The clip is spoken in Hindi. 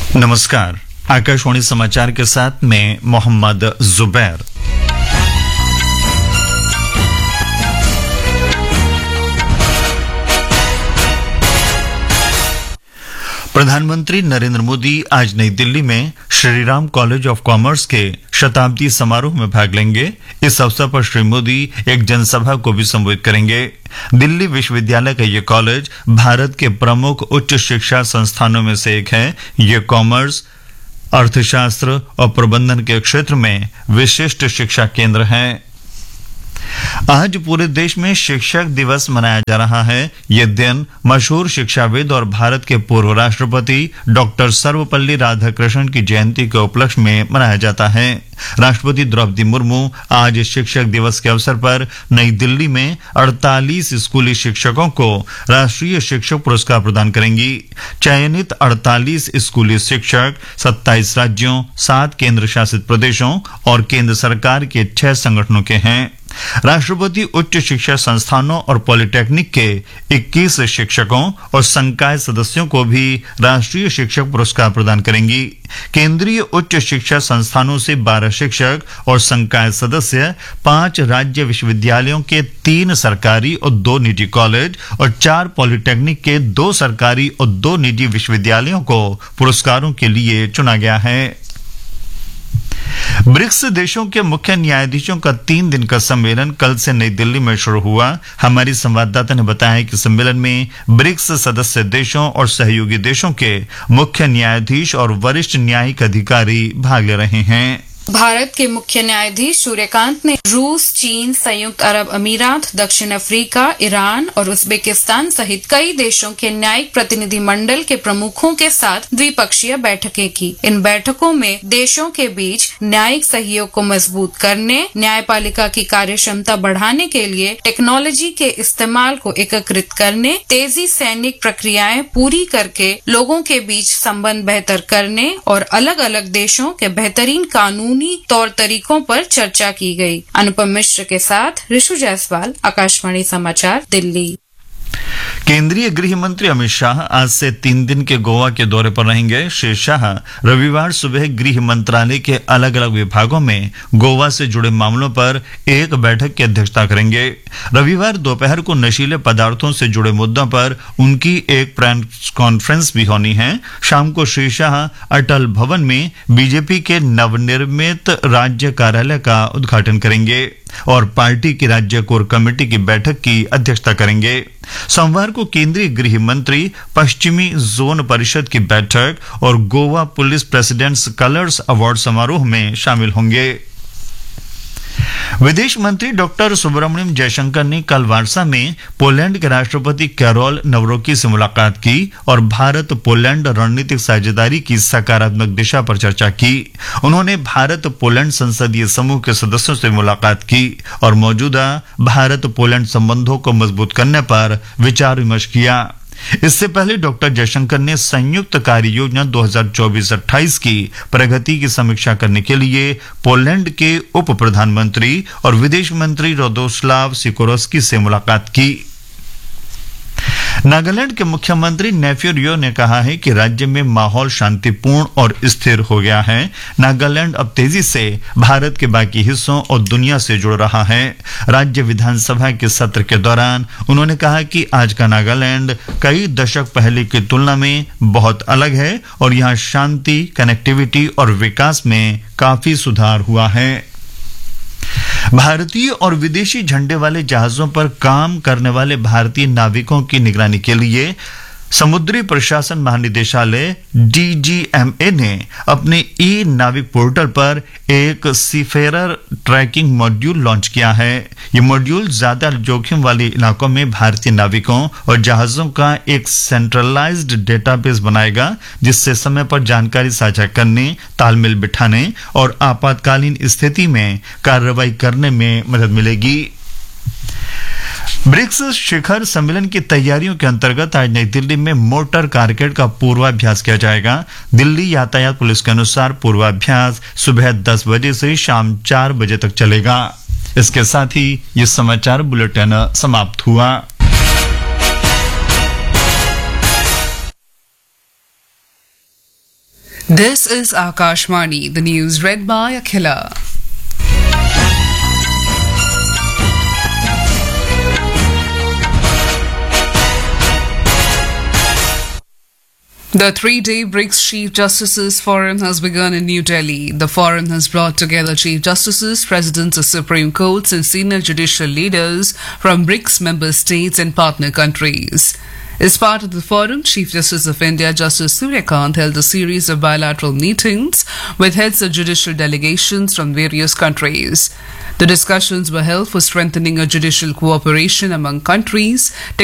नमस्कार, आकाशवाणी समाचार के साथ मैं मोहम्मद जुबैर। प्रधानमंत्री नरेंद्र मोदी आज नई दिल्ली में श्रीराम कॉलेज ऑफ कॉमर्स के शताब्दी समारोह में भाग लेंगे। इस अवसर पर श्री मोदी एक जनसभा को भी संबोधित करेंगे। दिल्ली विश्वविद्यालय का ये कॉलेज भारत के प्रमुख उच्च शिक्षा संस्थानों में से एक है। ये कॉमर्स, अर्थशास्त्र और प्रबंधन के क्षेत्र में विशिष्ट शिक्षा केंद्र है। आज पूरे देश में शिक्षक दिवस मनाया जा रहा है। यह दिन मशहूर शिक्षाविद और भारत के पूर्व राष्ट्रपति डॉक्टर सर्वपल्ली राधाकृष्णन की जयंती के उपलक्ष्य में मनाया जाता है। राष्ट्रपति द्रौपदी मुर्मू आज शिक्षक दिवस के अवसर पर नई दिल्ली में 48 स्कूली शिक्षकों को राष्ट्रीय शिक्षक पुरस्कार प्रदान करेंगी। चयनित 48 स्कूली शिक्षक 27 राज्यों, 7 केंद्र शासित प्रदेशों और केंद्र सरकार के 6 संगठनों के हैं। राष्ट्रपति उच्च शिक्षा संस्थानों और पॉलिटेक्निक के 21 शिक्षकों और संकाय सदस्यों को भी राष्ट्रीय शिक्षक पुरस्कार प्रदान करेंगी। केंद्रीय उच्च शिक्षा संस्थानों से 12 शिक्षक और संकाय सदस्य 5 राज्य विश्वविद्यालयों के 3 सरकारी और 2 निजी कॉलेज और 4 पॉलिटेक्निक के 2 सरकारी और 2 निजी विश्वविद्यालयों को पुरस्कारों के लिए चुना गया है। ब्रिक्स देशों के मुख्य न्यायाधीशों का 3 दिन का सम्मेलन कल से नई दिल्ली में शुरू हुआ। हमारी संवाददाता ने बताया कि सम्मेलन में ब्रिक्स सदस्य देशों और सहयोगी देशों के मुख्य न्यायाधीश और वरिष्ठ न्यायिक अधिकारी भाग ले रहे हैं। भारत के मुख्य न्यायाधीश सूर्यकांत ने रूस, चीन, संयुक्त अरब अमीरात, दक्षिण अफ्रीका, ईरान और उज्बेकिस्तान सहित कई देशों के न्यायिक प्रतिनिधि मंडल के प्रमुखों के साथ द्विपक्षीय बैठकें की। इन बैठकों में देशों के बीच न्यायिक सहयोग को मजबूत करने, न्यायपालिका की कार्यक्षमता बढ़ाने के लिए टेक्नोलॉजी के इस्तेमाल को एकीकृत करने, तेजी सैनिक प्रक्रियाएं पूरी करके लोगों के बीच संबंध बेहतर करने और अलग अलग देशों के बेहतरीन कानून तौर तरीकों पर चर्चा की गई। अनुपम मिश्र के साथ ऋषु जायसवाल, आकाशवाणी समाचार, दिल्ली। केंद्रीय गृह मंत्री अमित शाह आज से 3 दिन के गोवा के दौरे पर रहेंगे। श्री शाह रविवार सुबह गृह मंत्रालय के अलग अलग विभागों में गोवा से जुड़े मामलों पर एक बैठक की अध्यक्षता करेंगे। रविवार दोपहर को नशीले पदार्थों से जुड़े मुद्दों पर उनकी एक प्रेस कॉन्फ्रेंस भी होनी है। शाम को श्री शाह अटल भवन में बीजेपी के नवनिर्मित राज्य कार्यालय का उद्घाटन करेंगे और पार्टी की राज्य कोर कमेटी की बैठक की अध्यक्षता करेंगे। सोमवार को केंद्रीय गृह मंत्री पश्चिमी जोन परिषद की बैठक और Goa police presidents colours award समारोह में शामिल होंगे। विदेश मंत्री डॉक्टर सुब्रमण्यम जयशंकर ने कल वार्सा में पोलैंड के राष्ट्रपति कैरोल नवरोकी से मुलाकात की और भारत पोलैंड रणनीतिक साझेदारी की सकारात्मक दिशा पर चर्चा की। उन्होंने भारत पोलैंड संसदीय समूह के सदस्यों से मुलाकात की और मौजूदा भारत पोलैंड संबंधों को मजबूत करने पर विचार विमर्श किया। इससे पहले डॉक्टर जयशंकर ने संयुक्त कार्य योजना 2024-28 की प्रगति की समीक्षा करने के लिए पोलैंड के उप प्रधानमंत्री और विदेश मंत्री रादोस्लाव सिकोरस्की से मुलाकात की। नागालैंड के मुख्यमंत्री नेफ्यू रियो ने कहा है कि राज्य में माहौल शांतिपूर्ण और स्थिर हो गया है। नागालैंड अब तेजी से भारत के बाकी हिस्सों और दुनिया से जुड़ रहा है। राज्य विधानसभा के सत्र के दौरान उन्होंने कहा कि आज का नागालैंड कई दशक पहले की तुलना में बहुत अलग है और यहाँ शांति, कनेक्टिविटी और विकास में काफी सुधार हुआ है। भारतीय और विदेशी झंडे वाले जहाजों पर काम करने वाले भारतीय नाविकों की निगरानी के लिए समुद्री प्रशासन महानिदेशालय DGMA ने अपने ई नाविक पोर्टल पर एक सीफेरर ट्रैकिंग मॉड्यूल लॉन्च किया है। ये मॉड्यूल ज्यादा जोखिम वाले इलाकों में भारतीय नाविकों और जहाजों का एक सेंट्रलाइज्ड डेटाबेस बनाएगा, जिससे समय पर जानकारी साझा करने, तालमेल बिठाने और आपातकालीन स्थिति में कार्रवाई करने में मदद मिलेगी। ब्रिक्स शिखर सम्मेलन की तैयारियों के अंतर्गत आज नई दिल्ली में मोटर कारकेड का पूर्वाभ्यास किया जाएगा। दिल्ली यातायात पुलिस के अनुसार पूर्वाभ्यास सुबह 10 बजे से शाम 4 बजे तक चलेगा। इसके साथ ही ये समाचार बुलेटिन समाप्त हुआ। This is Akashvani, the news read by Akhila. The three-day BRICS Chief Justices Forum has begun in New Delhi. The forum has brought together Chief Justices, Presidents of Supreme Courts and senior judicial leaders from BRICS member states and partner countries. As part of the forum, Chief Justice of India Justice Suryakant held a series of bilateral meetings with heads of judicial delegations from various countries. The discussions were held for strengthening a judicial cooperation among countries,